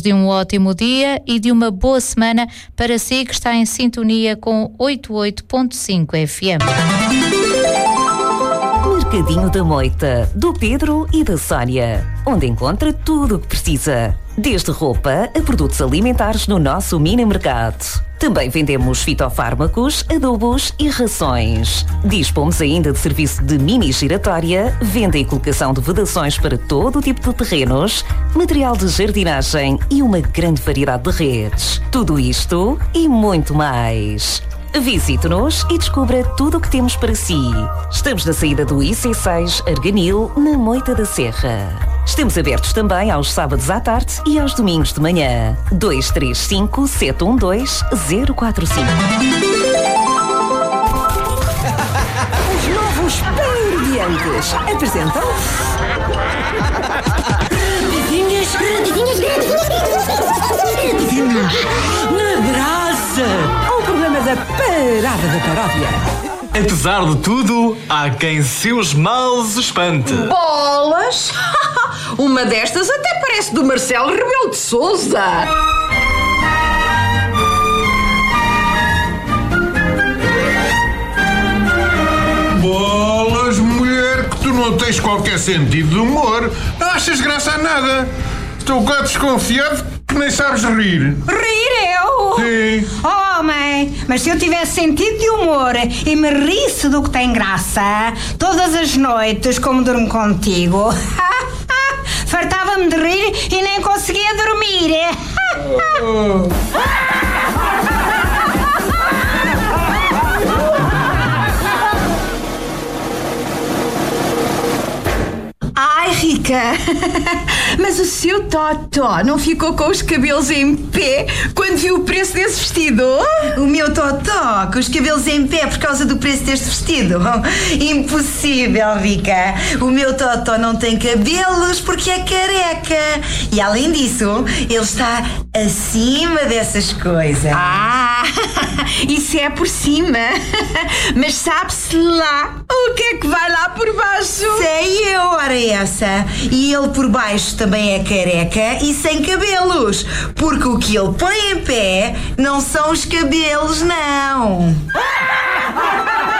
de um ótimo dia e de uma boa semana para si que está em sintonia com 88.5 FM. Mercadinho da Moita, do Pedro e da Sónia, onde encontra tudo o que precisa, desde roupa a produtos alimentares no nosso mini mercado. Também vendemos fitofármacos, adubos e rações. Dispomos ainda de serviço de mini giratória, venda e colocação de vedações para todo o tipo de terrenos, material de jardinagem e uma grande variedade de redes. Tudo isto e muito mais. Visite-nos e descubra tudo o que temos para si. Estamos na saída do IC6 Arganil, na Moita da Serra. Estamos abertos também aos sábados à tarde e aos domingos de manhã. 235 712 045. Os novos Perdiantes apresentam... Na Brasa, o programa da Parada da Paródia. Apesar de tudo, há quem seus males espante. Bolas! Uma destas até parece do Marcelo Rebelo de Sousa. Bolas, mulher, que tu não tens qualquer sentido de humor. Não achas graça a nada. Estou quase desconfiado que nem sabes rir. Rir eu? Sim. Oh, mãe, mas se eu tivesse sentido de humor e me risse do que tem graça, todas as noites, como durmo contigo, fartava-me de rir e nem conseguia dormir. Ai, Rica, mas o seu Totó não ficou com os cabelos em pé quando viu o preço desse vestido? O meu Totó com os cabelos em pé por causa do preço deste vestido? Impossível, Rica. O meu Totó não tem cabelos porque é careca. E além disso, ele está acima dessas coisas. Ah, isso é por cima. Mas sabe-se lá o que é que vai lá por baixo? Sei eu, ora essa. E ele por baixo também é careca e sem cabelos. Porque o que ele põe em pé não são os cabelos, não.